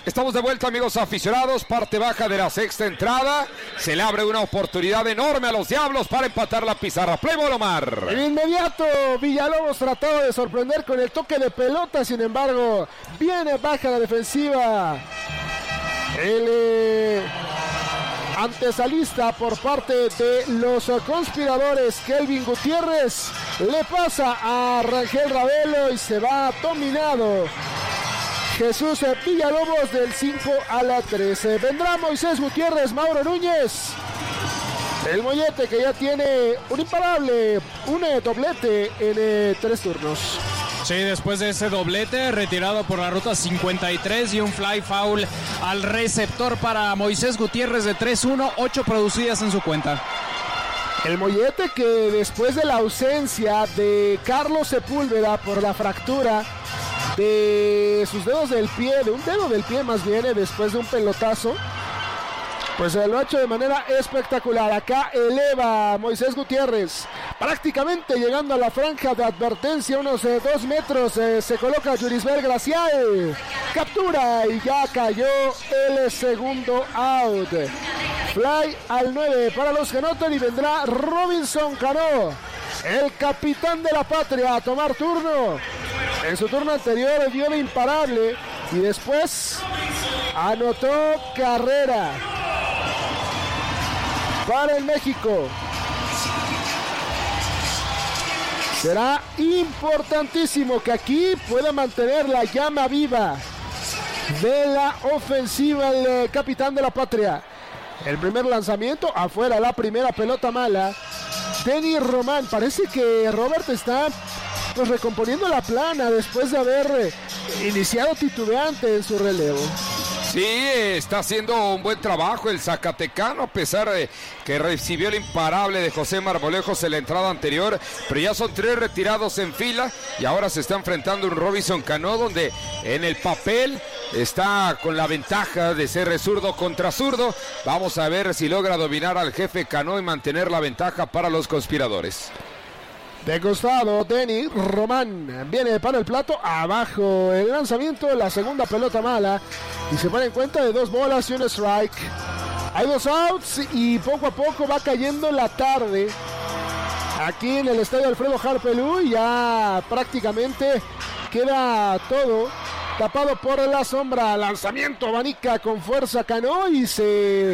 Estamos de vuelta, amigos aficionados, parte baja de la sexta entrada. Se le abre una oportunidad enorme a los Diablos para empatar la pizarra. Play ball, Omar. De inmediato, Villalobos trataba de sorprender con el toque de pelota, sin embargo, viene baja la defensiva. El antesalista por parte de los conspiradores, Kelvin Gutiérrez, le pasa a Rangel Ravelo y se va dominado Jesús Villalobos del 5 a la 13. Vendrá Moisés Gutiérrez, Mauro Núñez. El Mollete que ya tiene un imparable, un doblete en 3 turnos. Sí, después de ese doblete, retirado por la ruta 53 y un fly foul al receptor para Moisés Gutiérrez de 3-1, 8 producidas en su cuenta. El Mollete que después de la ausencia de Carlos Sepúlveda por la fractura de sus dedos del pie, de un dedo del pie más bien, después de un pelotazo, pues lo ha hecho de manera espectacular. Acá eleva a Moisés Gutiérrez, prácticamente llegando a la franja de advertencia, unos 2 metros, se coloca Yurisbel Gracial, captura y ya cayó el segundo out. Fly al 9 para los que anotan y vendrá Robinson Cano, el capitán de la patria, a tomar turno. En su turno anterior dio de imparable y después anotó carrera para el México. Será importantísimo que aquí pueda mantener la llama viva de la ofensiva el capitán de la patria. El primer lanzamiento afuera, la primera pelota mala. Denny Román, parece que Robert está pues recomponiendo la plana después de haber iniciado titubeante en su relevo. Sí, está haciendo un buen trabajo el zacatecano, a pesar de que recibió el imparable de José Marmolejos en la entrada anterior, pero ya son 3 retirados en fila y ahora se está enfrentando un Robinson Cano donde en el papel está con la ventaja de ser zurdo contra zurdo. Vamos a ver si logra dominar al jefe Cano y mantener la ventaja para los conspiradores. De costado, Denny Román viene para el plato, abajo el lanzamiento, la segunda pelota mala y se pone en cuenta de 2 bolas y un strike. Hay 2 outs y poco a poco va cayendo la tarde aquí en el estadio Alfredo Harpelú y ya prácticamente queda todo tapado por la sombra. Lanzamiento, abanica con fuerza Cano y se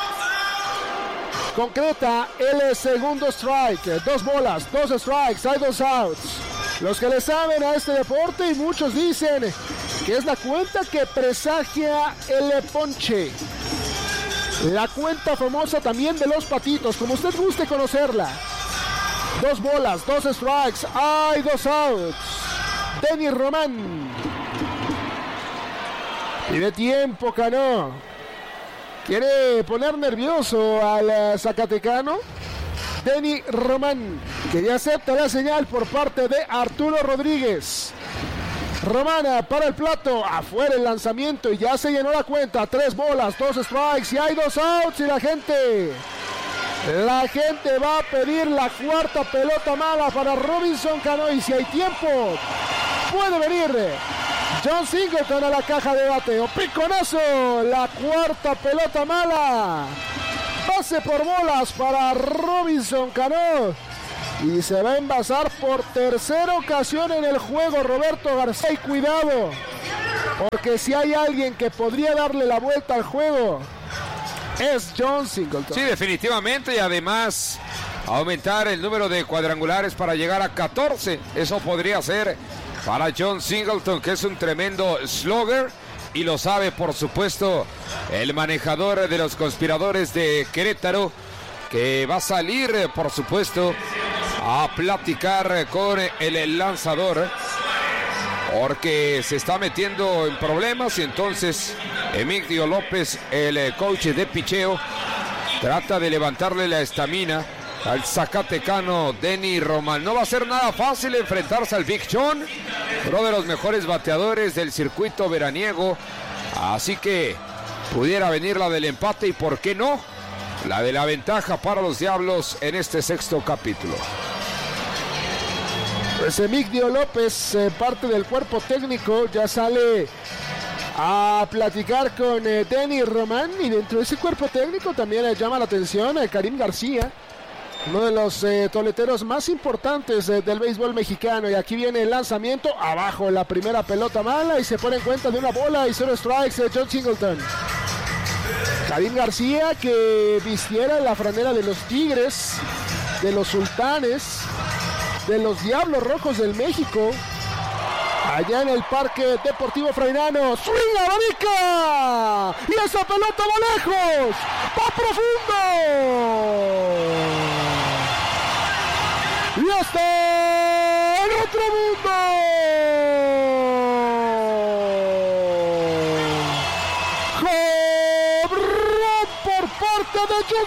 concreta el segundo strike. 2 bolas, 2 strikes, hay 2 outs. Los que le saben a este deporte y muchos dicen que es la cuenta que presagia el ponche. La cuenta famosa también de los patitos, como usted guste conocerla. 2 bolas, 2 strikes, hay 2 outs. Denny Román. Y de tiempo Cano. Quiere poner nervioso al zacatecano. Denny Román, que ya acepta la señal por parte de Arturo Rodríguez. Romana para el plato, afuera el lanzamiento y ya se llenó la cuenta. 3 bolas, 2 strikes y hay 2 outs y la gente va a pedir la cuarta pelota mala para Robinson Cano y si hay tiempo puede venir John Singleton a la caja de bateo. Piconazo, la cuarta pelota mala. Pase por bolas para Robinson Cano. Y se va a envasar por tercera ocasión en el juego Roberto García. Y cuidado, porque si hay alguien que podría darle la vuelta al juego, es John Singleton. Sí, definitivamente, y además aumentar el número de cuadrangulares para llegar a 14. Eso podría ser para John Singleton, que es un tremendo slugger, y lo sabe, por supuesto, el manejador de los conspiradores de Querétaro, que va a salir, por supuesto, a platicar con el lanzador, porque se está metiendo en problemas, y entonces Emilio López, el coach de picheo, trata de levantarle la estamina al zacatecano Denny Román. No va a ser nada fácil enfrentarse al Big John, uno de los mejores bateadores del circuito veraniego, así que pudiera venir la del empate y por qué no, la de la ventaja para los Diablos en este sexto capítulo. Pues Emilio López, parte del cuerpo técnico, ya sale a platicar con Denny Román, y dentro de ese cuerpo técnico también llama la atención Karim García, uno de los toleteros más importantes del béisbol mexicano. Y aquí viene el lanzamiento, abajo la primera pelota mala, y se pone en cuenta de una bola y 0 strikes John Singleton. Karim García, que vistiera la franela de los Tigres, de los Sultanes, de los Diablos Rojos del México, allá en el Parque Deportivo Frainano. ¡Swing, abanica! ¡Y esa pelota va lejos! ¡Va profundo! ¡Y está en otro mundo! ¡Jobrón por parte de John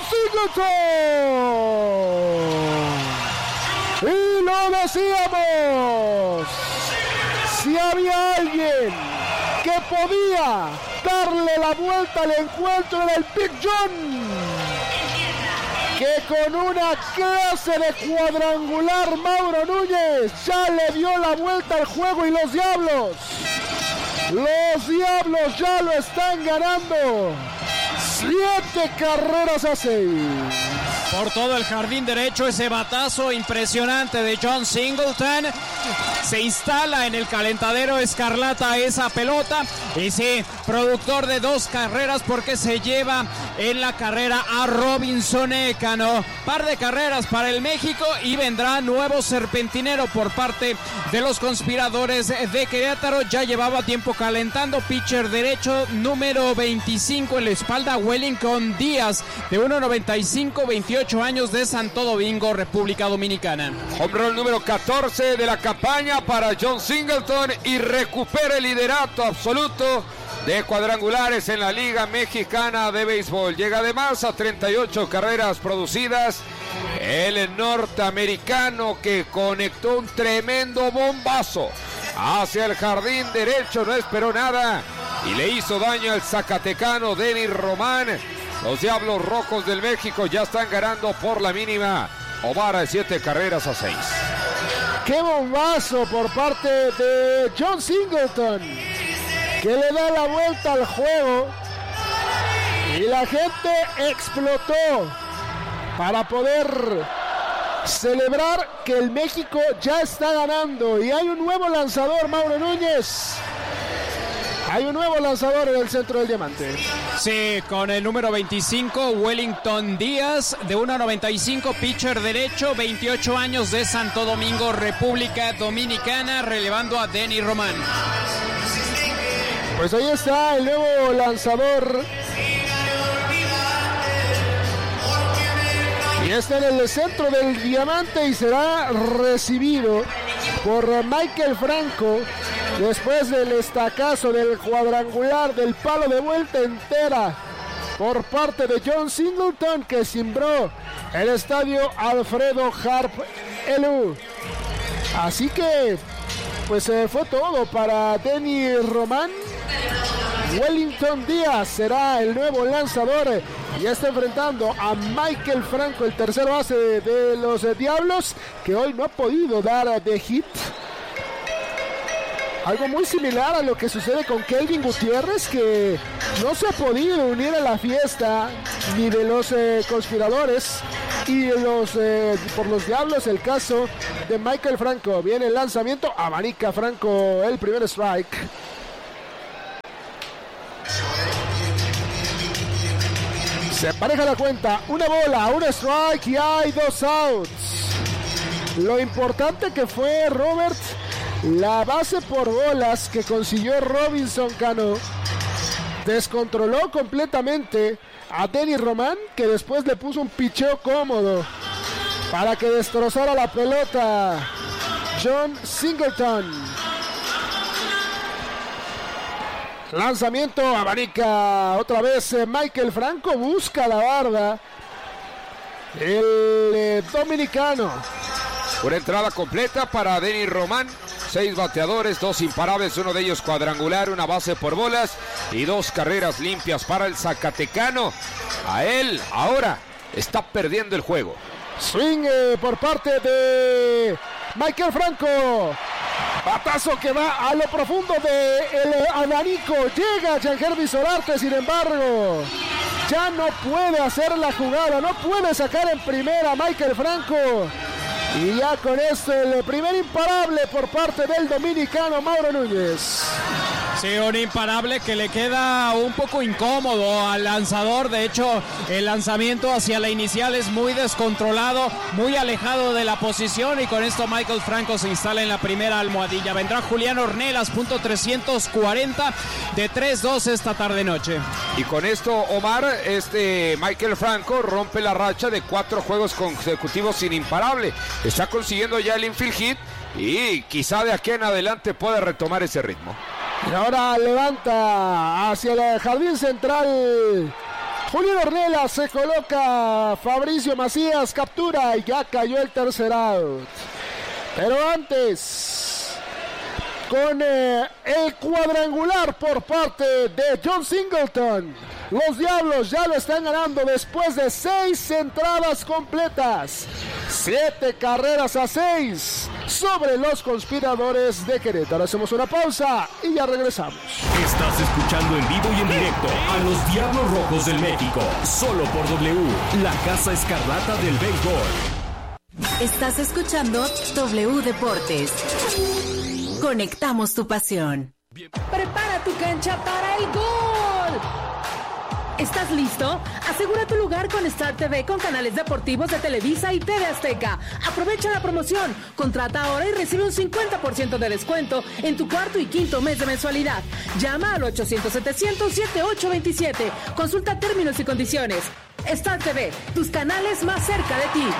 Singleton! ¡Y lo decíamos! Si había alguien que podía darle la vuelta al encuentro en el Big John, que con una clase de cuadrangular Mauro Núñez ya le dio la vuelta al juego, y los Diablos ya lo están ganando 7 carreras a 6. Por todo el jardín derecho, ese batazo impresionante de John Singleton. Se instala en el calentadero escarlata esa pelota. Y sí, productor de 2 carreras, porque se lleva en la carrera a Robinson Cano. Par de carreras para el México, y vendrá nuevo serpentinero por parte de los conspiradores de Querétaro. Ya llevaba tiempo calentando. Pitcher derecho número 25 en la espalda, Wellington Díaz, de 1.95, 28 años, de Santo Domingo, República Dominicana. Home run número 14 de la campaña para John Singleton, y recupera el liderato absoluto de cuadrangulares en la Liga Mexicana de Béisbol. Llega además a 38 carreras producidas. El norteamericano, que conectó un tremendo bombazo hacia el jardín derecho, no esperó nada y le hizo daño al zacatecano Denny Román. Los Diablos Rojos del México ya están ganando por la mínima, Omar, de 7 carreras a 6. ¡Qué bombazo por parte de John Singleton, que le da la vuelta al juego! Y la gente explotó para poder celebrar que el México ya está ganando. Y hay un nuevo lanzador, Mauro Núñez. Hay un nuevo lanzador en el centro del diamante. Sí, con el número 25, Wellington Díaz, de 1.95, pitcher derecho, 28 años, de Santo Domingo, República Dominicana, relevando a Denny Román. Pues ahí está el nuevo lanzador. Y está en el centro del diamante, y será recibido por Michael Franco, después del estacazo del cuadrangular del palo de vuelta entera por parte de John Singleton, que cimbró el estadio Alfredo Harp Elú. Así que pues fue todo para Denny Román. Wellington Díaz será el nuevo lanzador, y está enfrentando a Michael Franco, el tercer base de los Diablos, que hoy no ha podido dar de hit. Algo muy similar a lo que sucede con Kelvin Gutiérrez, que no se ha podido unir a la fiesta ni de los conspiradores y por los Diablos. El caso de Michael Franco. Viene el lanzamiento, abanica Franco el primer strike. Se empareja la cuenta, una bola, un strike y hay 2 outs. Lo importante que fue, Robert, la base por bolas que consiguió Robinson Cano. Descontroló completamente a Denny Román, que después le puso un picheo cómodo para que destrozara la pelota John Singleton. Lanzamiento, abanica otra vez Michael Franco, busca la barda el dominicano. Una entrada completa para Denny Román. 6 bateadores, 2 imparables, uno de ellos cuadrangular, una base por bolas y 2 carreras limpias para el zacatecano. A él ahora está perdiendo el juego. Swing por parte de Michael Franco. Batazo que va a lo profundo del abanico. Llega Giangervis Solarte, sin embargo, ya no puede hacer la jugada, no puede sacar en primera Michael Franco. Y ya con esto el primer imparable por parte del dominicano Mauro Núñez. Sí, un imparable que le queda un poco incómodo al lanzador. De hecho, el lanzamiento hacia la inicial es muy descontrolado, muy alejado de la posición, y con esto Michael Franco se instala en la primera almohadilla. Vendrá Julián Ornelas, punto 340 de 3-2 esta tarde-noche. Y con esto, Omar, Michael Franco rompe la racha de 4 juegos consecutivos sin imparable. Está consiguiendo ya el infield hit y quizá de aquí en adelante pueda retomar ese ritmo. Y ahora levanta hacia el jardín central Julián Ornelas, se coloca Fabricio Macías, captura y ya cayó el tercer out. Pero antes, con el cuadrangular por parte de John Singleton, los Diablos ya lo están ganando después de 6 entradas completas. 7 carreras a 6 sobre los Conspiradores de Querétaro. Hacemos una pausa y ya regresamos. Estás escuchando en vivo y en directo a los Diablos Rojos del México, solo por W, la Casa Escarlata del Béisbol. Estás escuchando W Deportes. Conectamos tu pasión. Prepara tu cancha para el gol. ¿Estás listo? Asegura tu lugar con Star TV con canales deportivos de Televisa y TV Azteca. Aprovecha la promoción. Contrata ahora y recibe un 50% de descuento en tu cuarto y quinto mes de mensualidad. Llama al 800-700-7827. Consulta términos y condiciones. Star TV, tus canales más cerca de ti.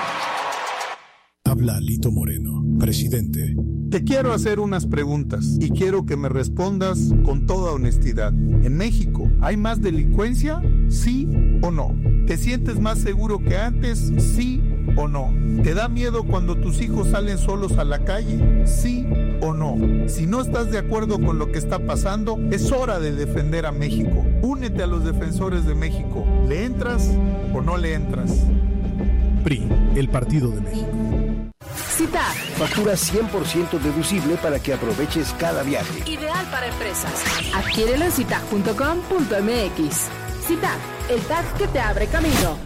Habla Lito Moreno, presidente. Te quiero hacer unas preguntas y quiero que me respondas con toda honestidad. ¿En México hay más delincuencia? ¿Sí o no? ¿Te sientes más seguro que antes? ¿Sí o no? ¿Te da miedo cuando tus hijos salen solos a la calle? ¿Sí o no? Si no estás de acuerdo con lo que está pasando, es hora de defender a México. Únete a los defensores de México. ¿Le entras o no le entras? PRI, el Partido de México. CITAC. Factura 100% deducible para que aproveches cada viaje. Ideal para empresas. Adquiérelo en citac.com.mx. CITAC, el TAC que te abre camino.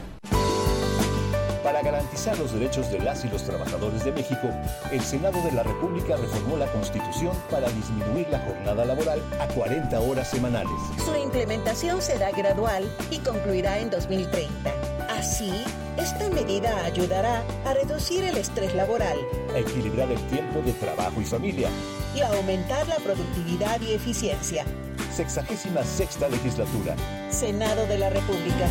Para garantizar los derechos de las y los trabajadores de México, el Senado de la República reformó la Constitución para disminuir la jornada laboral a 40 horas semanales. Su implementación será gradual y concluirá en 2030. Así, esta medida ayudará a reducir el estrés laboral, a equilibrar el tiempo de trabajo y familia y a aumentar la productividad y eficiencia. 66ª Legislatura. Senado de la República.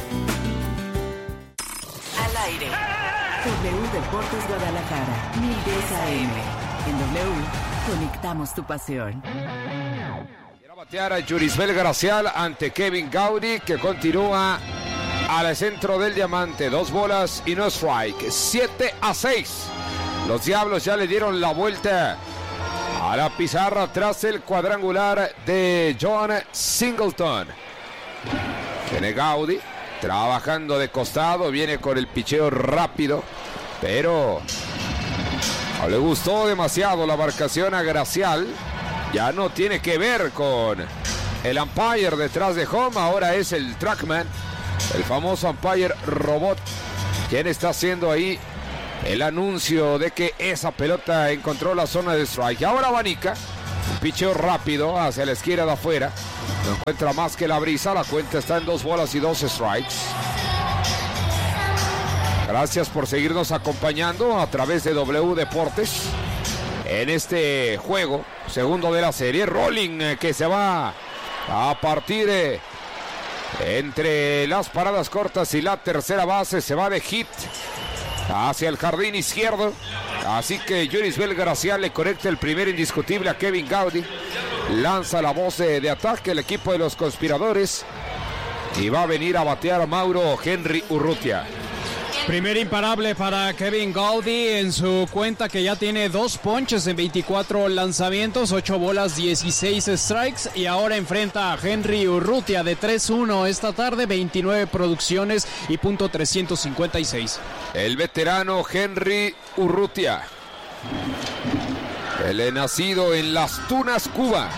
Al aire. W Deportes Guadalajara, 1010 AM. En W, conectamos tu pasión. Quiere batear a Yurisbel Gracial ante Kevin Gaudy, que continúa al centro del diamante. 2 bolas y no strike. 7-6. Los Diablos ya le dieron la vuelta a la pizarra tras el cuadrangular de John Singleton. Tiene Gaudy trabajando de costado, viene con el picheo rápido, pero no le gustó demasiado la marcación a Gracial. Ya no tiene que ver con el umpire detrás de home, ahora es el trackman, el famoso umpire robot, quien está haciendo ahí el anuncio de que esa pelota encontró la zona de strike. Ahora abanica, un picheo rápido hacia la esquina de afuera, no encuentra más que la brisa. La cuenta está en 2 bolas y 2 strikes. Gracias por seguirnos acompañando a través de W Deportes en este juego segundo de la serie. Rolling que se va a partir entre las paradas cortas y la tercera base, se va de hit hacia el jardín izquierdo. Así que Yurisbel Gracial le conecta el primer indiscutible a Kevin Gaudy. Lanza la voz de ataque el equipo de los Conspiradores y va a venir a batear a Mauro Henry Urrutia. Primer imparable para Kevin Gaudy en su cuenta, que ya tiene 2 ponches en 24 lanzamientos, 8 bolas, 16 strikes, y ahora enfrenta a Henry Urrutia de 3-1 esta tarde, 29 producciones y punto 356. El veterano Henry Urrutia el nacido en Las Tunas, Cuba.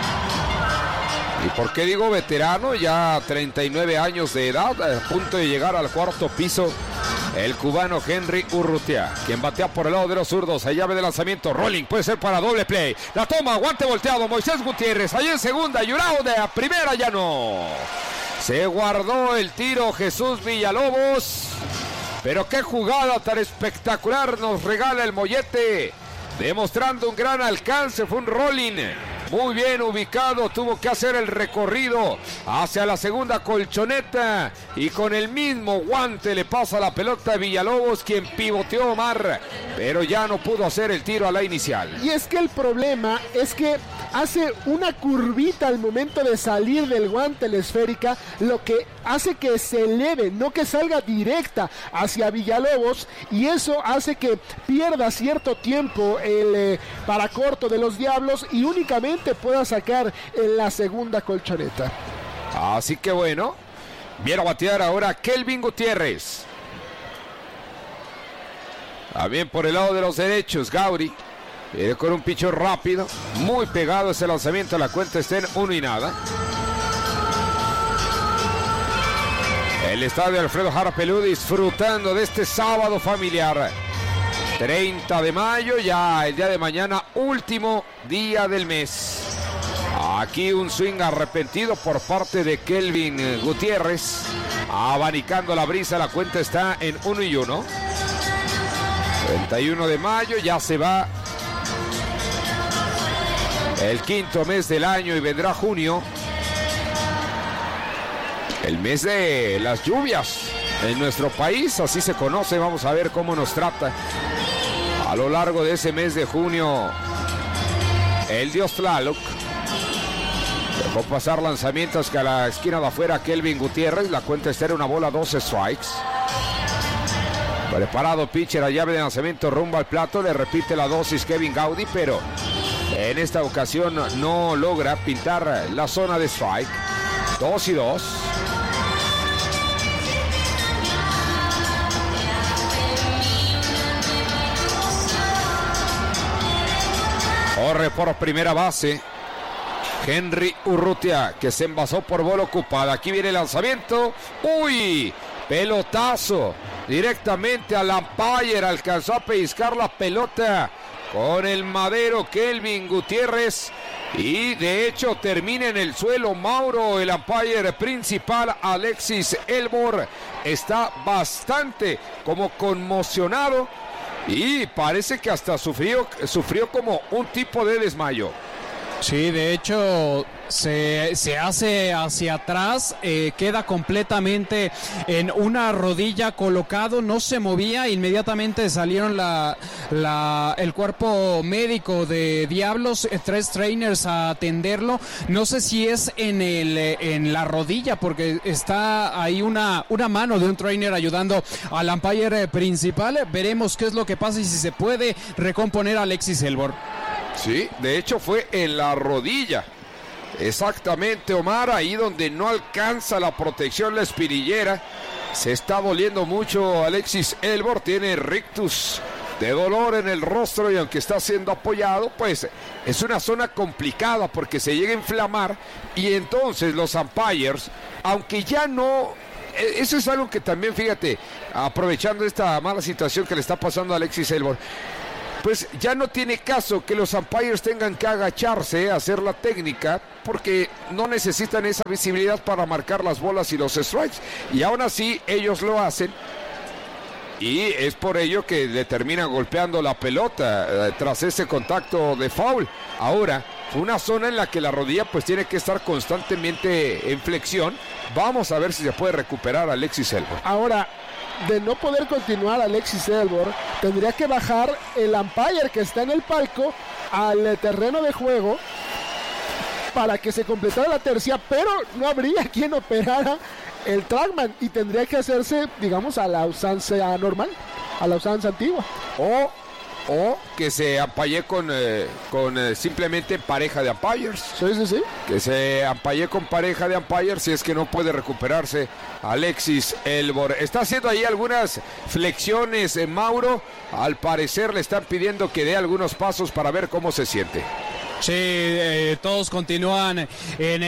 ¿Y por qué digo veterano? Ya 39 años de edad, a punto de llegar al cuarto piso. El cubano Henry Urrutia, quien batea por el lado de los zurdos. A llave de lanzamiento, rolling, puede ser para doble play. La toma, guante volteado, Moisés Gutiérrez. Ahí en segunda, Yurao de a primera, ya no. Se guardó el tiro Jesús Villalobos. Pero qué jugada tan espectacular nos regala el Mollete. Demostrando un gran alcance, fue un rolling. Muy bien ubicado, tuvo que hacer el recorrido hacia la segunda colchoneta y con el mismo guante le pasa la pelota a Villalobos, quien pivoteó Omar, pero ya no pudo hacer el tiro a la inicial. Y es que el problema es que hace una curvita al momento de salir del guante la esférica, lo que hace que se eleve, no que salga directa hacia Villalobos, y eso hace que pierda cierto tiempo el paracorto de los Diablos y únicamente pueda sacar en la segunda colchoneta. Así que bueno, viene a batear ahora Kelvin Gutiérrez. También por el lado de los derechos, Gauri. Viene con un picho rápido, muy pegado ese lanzamiento, la cuenta está en 1-0. El estadio Alfredo Jara Pelú disfrutando de este sábado familiar. 30 de mayo, ya el día de mañana, último día del mes. Aquí un swing arrepentido por parte de Kelvin Gutiérrez. Abanicando la brisa, la cuenta está en 1-1. 31 de mayo, ya se va el quinto mes del año y vendrá junio. El mes de las lluvias en nuestro país, así se conoce. Vamos a ver cómo nos trata a lo largo de ese mes de junio el dios Tlaloc. Dejó pasar lanzamientos que a la esquina de afuera Kelvin Gutiérrez. La cuenta está en una bola, 12 strikes. Preparado pitcher a llave de lanzamiento rumbo al plato. Le repite la dosis Kevin Gaudi, pero en esta ocasión no logra pintar la zona de strike. 2-2. Corre por primera base Henry Urrutia, que se envasó por bola ocupada. Aquí viene el lanzamiento. ¡Uy! Pelotazo directamente al umpire. Alcanzó a pellizcar la pelota con el madero Kelvin Gutiérrez. Y de hecho termina en el suelo Mauro, el umpire principal. Alexis Elbor está bastante como conmocionado. Y parece que hasta sufrió como un tipo de desmayo. Sí, de hecho se hace hacia atrás, queda completamente en una rodilla colocado, no se movía. Inmediatamente salieron el cuerpo médico de Diablos, 3 trainers a atenderlo. No sé si es en la rodilla, porque está ahí una mano de un trainer ayudando al umpire principal. Veremos qué es lo que pasa y si se puede recomponer a Alexis Elbor. Sí, de hecho fue en la rodilla. Exactamente, Omar, ahí donde no alcanza la protección la espinillera. Se está doliendo mucho Alexis Elbor, tiene rictus de dolor en el rostro y aunque está siendo apoyado, pues es una zona complicada porque se llega a inflamar y entonces los umpires, aunque ya no... Eso es algo que también, fíjate, aprovechando esta mala situación que le está pasando a Alexis Elbor, pues ya no tiene caso que los umpires tengan que agacharse a hacer la técnica porque no necesitan esa visibilidad para marcar las bolas y los strikes. Y aún así ellos lo hacen y es por ello que le termina golpeando la pelota tras ese contacto de foul. Ahora, fue una zona en la que la rodilla pues tiene que estar constantemente en flexión. Vamos a ver si se puede recuperar Alexis Elbor. Ahora, de no poder continuar Alexis Elbor, tendría que bajar el umpire que está en el palco al terreno de juego para que se completara la tercia, pero no habría quien operara el trackman y tendría que hacerse, digamos, a la usanza normal, a la usanza antigua. O o que se ampalle con simplemente pareja de umpires. Sí. Que se ampalle con pareja de umpires si es que no puede recuperarse Alexis Elbor. Está haciendo ahí algunas flexiones, Mauro. Al parecer le están pidiendo que dé algunos pasos para ver cómo se siente. Sí, todos continúan en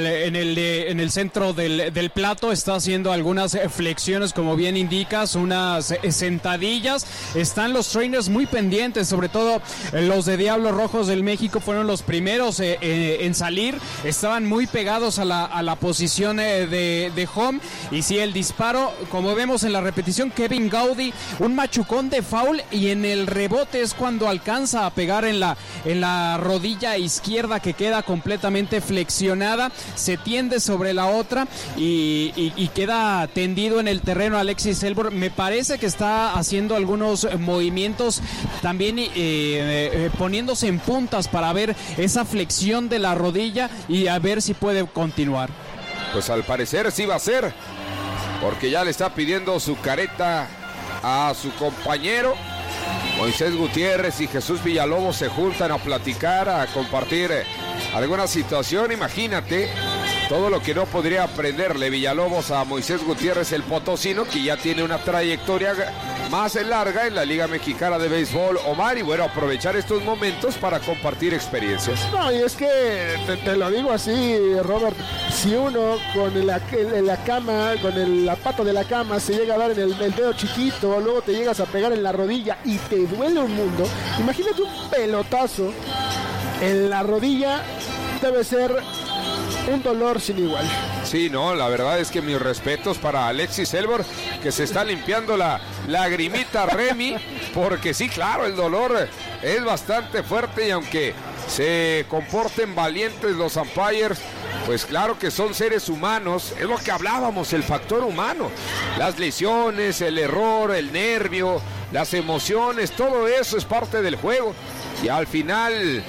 el centro del plato. Está haciendo algunas flexiones, como bien indicas, unas sentadillas. Están los trainers muy pendientes, sobre todo los de Diablos Rojos del México fueron los primeros en salir. Estaban muy pegados a la posición de home. Y sí, el disparo, como vemos en la repetición, Kevin Gaudy, un machucón de foul, y en el rebote es cuando alcanza a pegar en la rodilla izquierda, que queda completamente flexionada, se tiende sobre la otra y queda tendido en el terreno Alexis Elbor. Me parece que está haciendo algunos movimientos también, poniéndose en puntas para ver esa flexión de la rodilla y a ver si puede continuar. Pues al parecer sí va a ser, porque ya le está pidiendo su careta a su compañero. Moisés Gutiérrez y Jesús Villalobos se juntan a platicar, a compartir alguna situación. Imagínate todo lo que no podría aprenderle Villalobos a Moisés Gutiérrez, el potosino, que ya tiene una trayectoria más larga en la Liga Mexicana de Béisbol, Omar, y bueno, aprovechar estos momentos para compartir experiencias. No, y es que te lo digo así, Robert, si uno con la cama, con la pata de la cama se llega a dar en el dedo chiquito, luego te llegas a pegar en la rodilla y te duele un mundo, imagínate un pelotazo en la rodilla, debe ser un dolor sin igual. Sí, no, la verdad es que mis respetos para Alexis Elbor, que se está limpiando la lagrimita Remy, porque sí, claro, el dolor es bastante fuerte, y aunque se comporten valientes los umpires, pues claro que son seres humanos. Es lo que hablábamos, el factor humano, las lesiones, el error, el nervio, las emociones, todo eso es parte del juego, y al final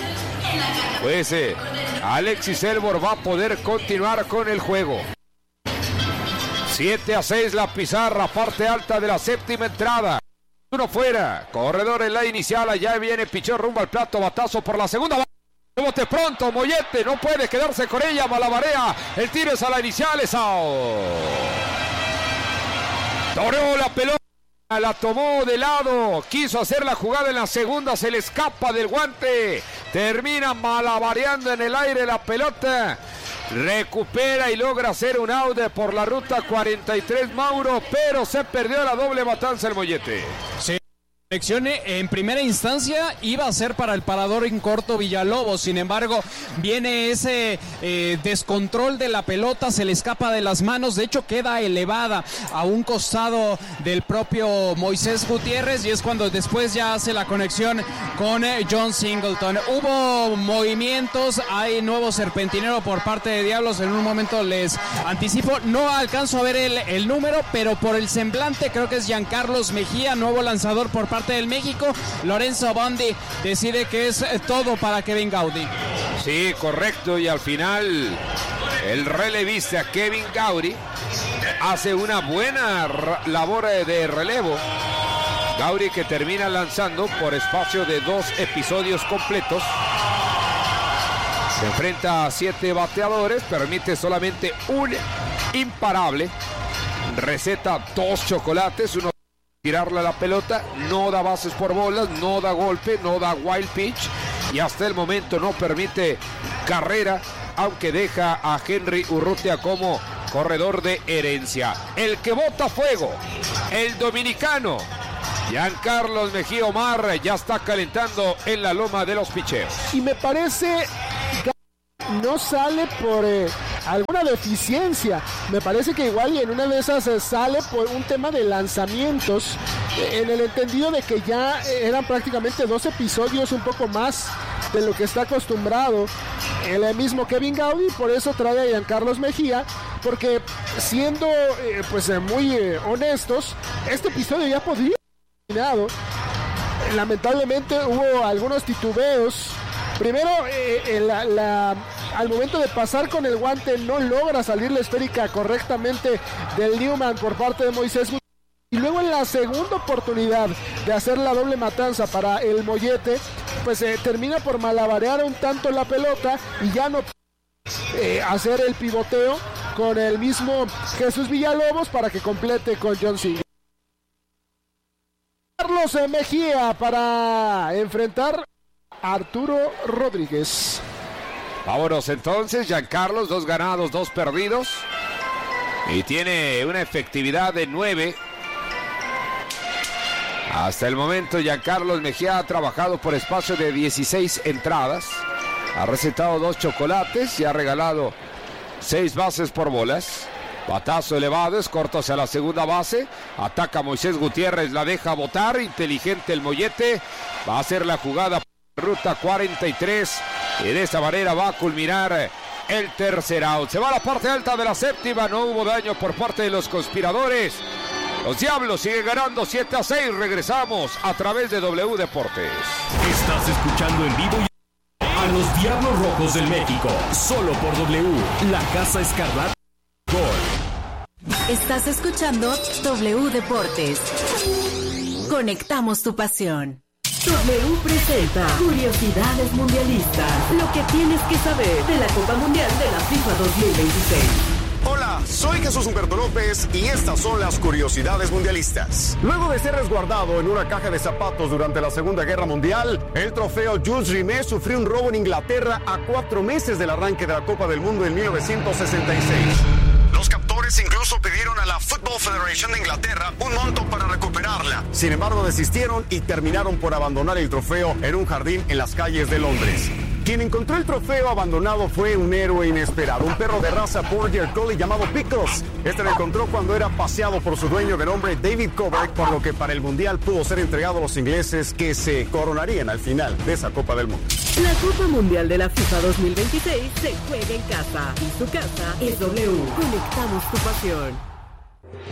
pues Alexis Elbor va a poder continuar con el juego. 7-6 la pizarra, parte alta de la séptima entrada. Uno fuera, corredor en la inicial, allá viene pichón rumbo al plato, batazo por la segunda. Bote pronto, Mollete, no puede quedarse con ella, malabarea, el tiro es a la inicial, es out. Toreó la pelota, la tomó de lado, quiso hacer la jugada en la segunda, se le escapa del guante, termina malabareando en el aire la pelota, recupera y logra hacer un out por la ruta 43, Mauro, pero se perdió la doble matanza el Mollete. Sí. En primera instancia iba a ser para el parador en corto Villalobos, sin embargo viene ese descontrol de la pelota, se le escapa de las manos, de hecho queda elevada a un costado del propio Moisés Gutiérrez, y es cuando después ya hace la conexión con John Singleton. Hubo movimientos, hay nuevo serpentinero por parte de Diablos, en un momento les anticipo, no alcanzo a ver el número, pero por el semblante creo que es Giancarlos Mejía, nuevo lanzador por parte del México. Lorenzo Bondi decide que es todo para Kevin Gaudy. Sí, correcto, y al final el relevista Kevin Gaudy hace una buena labor de relevo. Gaudy, que termina lanzando por espacio de 2 episodios completos. Se enfrenta a 7 bateadores, permite solamente un imparable, receta 2 chocolates, uno tirarle a la pelota, no da bases por bolas, no da golpe, no da wild pitch, y hasta el momento no permite carrera, aunque deja a Henry Urrutia como corredor de herencia. El que bota fuego, el dominicano Giancarlos Mejía, Omar, ya está calentando en la loma de los picheos. Y me parece que no sale por alguna deficiencia, me parece que igual y en una de esas sale por un tema de lanzamientos, en el entendido de que ya eran prácticamente 2 episodios, un poco más de lo que está acostumbrado el mismo Kevin Gaudy, por eso trae a Giancarlos Mejía, porque siendo muy honestos, este episodio ya podría haber terminado. Lamentablemente hubo algunos titubeos. Primero, al momento de pasar con el guante no logra salir la esférica correctamente del Newman por parte de Moisés Gutiérrez. Y luego en la segunda oportunidad de hacer la doble matanza para el Mollete, pues termina por malabarear un tanto la pelota y ya no hacer el pivoteo con el mismo Jesús Villalobos para que complete con John Sigel. Carlos Mejía para enfrentar a Arturo Rodríguez. Vámonos entonces, Giancarlos, 2 ganados, 2 perdidos. Y tiene una efectividad de 9. Hasta el momento, Giancarlos Mejía ha trabajado por espacio de 16 entradas. Ha recetado 2 chocolates y ha regalado 6 bases por bolas. Batazo elevado, es corto hacia la segunda base. Ataca Moisés Gutiérrez, la deja botar. Inteligente el Mollete. Va a hacer la jugada por ruta 43. Y de esta manera va a culminar el tercer out. Se va a la parte alta de la séptima. No hubo daño por parte de los conspiradores. Los Diablos siguen ganando 7-6. Regresamos a través de W Deportes. Estás escuchando en vivo a los Diablos Rojos del México. Solo por W, la Casa Escarlata. Estás escuchando W Deportes. Conectamos tu pasión. W presenta Curiosidades Mundialistas. Lo que tienes que saber de la Copa Mundial de la FIFA 2026. Hola, soy Jesús Humberto López y estas son las curiosidades mundialistas. Luego de ser resguardado en una caja de zapatos durante la Segunda Guerra Mundial, el trofeo Jules Rimet sufrió un robo en Inglaterra a 4 meses del arranque de la Copa del Mundo en 1966. Los captores incluso pidieron a la Football Federation de Inglaterra un monto para recuperarla. Sin embargo, desistieron y terminaron por abandonar el trofeo en un jardín en las calles de Londres. Quien encontró el trofeo abandonado fue un héroe inesperado, un perro de raza Border Collie llamado Pickles. Este lo encontró cuando era paseado por su dueño de nombre David Covert, por lo que para el Mundial pudo ser entregado a los ingleses que se coronarían al final de esa Copa del Mundo. La Copa Mundial de la FIFA 2026 se juega en casa y su casa es W. Conectamos tu pasión.